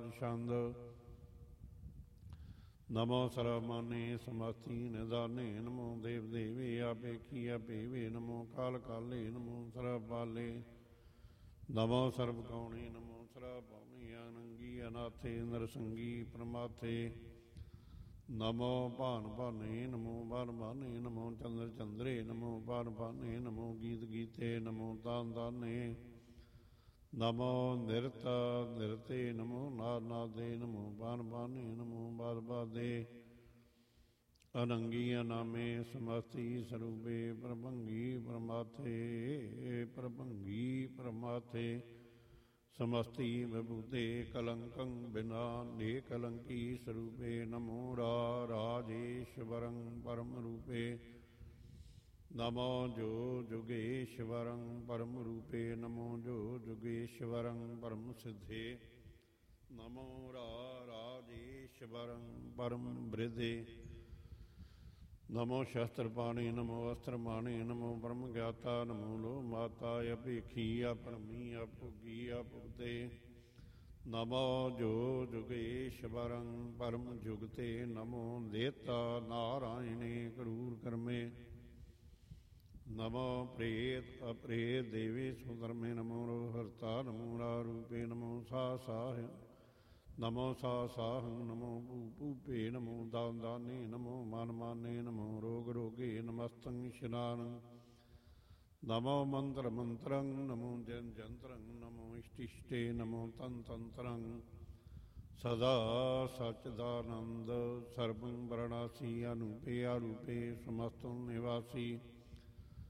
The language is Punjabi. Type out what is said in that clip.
ਰਾਜ ਛੰਦ। ਨਮੋ ਸਰਵਮਾਨੇ ਸਮਸਤੀ ਨਿਦਾਨੇ ਨਮੋ ਦੇਵ ਦੇਵੇ ਆਪੇ ਕੀ ਆਪੇ ਵੇ ਨਮੋ ਕਾਲ ਕਾਲੇ ਨਮੋ ਸਰਬ ਪਾਲੇ। ਨਮੋ ਸਰਬ ਕੌਣੇ ਨਮੋ ਸਰਬ ਭਉਮੀ ਅਨੰਗੀ ਅਨਾਥੇ ਨਰਸੰਗੀ ਪ੍ਰਮਾਥੇ। ਨਮੋ ਭਾਨ ਭਾਨੇ ਨਮੋ ਬਨ ਬਾਨੇ ਨਮੋ ਚੰਦਰ ਚੰਦਰੇ ਨਮੋ ਪਾਨ ਪਾਨੇ ਨਮੋ ਗੀਤ ਗੀਤੇ ਨਮੋ ਤਾਨ ਤਾਨੇ। ਨਮੋ ਨਿਰਤ ਨਿਰਤੇ ਨਮੋ ਨਾਦ ਨਾਦੇ ਨਮੋ ਬਾਨ ਬਾਨੇ ਨਮੋ ਬਾਦ ਬਾਦੇ। ਅਨੰਗੀ ਅਨਾਮੇ ਸਮਸਤੀ ਸਰੂਪੇ ਪ੍ਰਭੰਗੀ ਪ੍ਰਮਾਥੇ ਪ੍ਰਭੰਗੀ ਪ੍ਰਮਾਥੇ। ਸਮਸਤੀ ਵਿਭੂਤੇ ਕਲੰਕੰ ਬਿਨਾ ਨੇ ਕਲੰਕੀ ਸਰੂਪੇ ਨਮੋ ਰਾਜੇਸ਼ਵਰੰ ਪਰਮ ਰੂਪੇ। ਨਮੋ ਜੋ ਜੁਗੇਸ਼ਵਰੰ ਪਰਮ ਰੂਪੇ ਨਮੋ ਜੋ ਜੁਗੇਸ਼ਵਰੰ ਪਰਮ ਸਿੱਧੇ। ਨਮੋ ਰਾਜੇਸ਼ਵਰੰ ਪਰਮ ਬ੍ਰਿਧੇ। ਨਮੋ ਸ਼ਸਤਰ ਪਾਣੇ ਨਮੋ ਅਸਤਰ ਮਾਣੇ ਨਮੋ ਬ੍ਰਹਮ ਗਿਆਤਾ ਨਮੋ ਲੋ ਮਾਤਾ ਅਭੇਖੀ ਅਪਰਮੀ ਅਭੁਗੀ ਅਭੁਗਤੇ। ਨਮੋ ਜੋ ਜੁਗੇਸ਼ਵਰੰ ਪਰਮ ਜੁਗਤੇ ਨਮੋ ਦੇਤਾ ਨਾਰਾਇਣੇ ਕਰੂਰ ਕਰਮੇ। ਨਮੋ ਪ੍ਰੇਤ ਅਪ੍ਰੇਤ ਦੇਵੇ ਸੁਧਰਮੇ ਨਮੋ ਹਰਤਾ ਨਮੋ ਰੂਪੇ ਨਮੋ ਸਾਹ ਨਮੋ ਸਾਹੰ ਨਮੋ ਭੂਪੇ ਨਮੋ ਦਾਨ ਦਾਨੇ ਨਮੋ ਮਨ ਮਾਨੇ ਨਮੋ ਰੋਗ ਰੋਗੇ ਨਮਸਤੰ ਸ਼ਨਾਨੰ। ਨਮੋ ਮੰਤਰ ਮੰਤਰੰ ਨਮੋ ਜਨ ਜੰਤਰੰ ਨਮੋ ਇਸ਼ਟਿਸ਼ਟੇ ਨਮੋ ਤਨ ਤੰਤਰੰ। ਸਦਾ ਸਚਦਾਨੰਦ ਸਰਬੰ ਵਰਣਾਸੀ ਅਨੂਪੇ ਅਰੂਪੇ ਸਮਸਤੰ ਨਿਵਾਸੀ।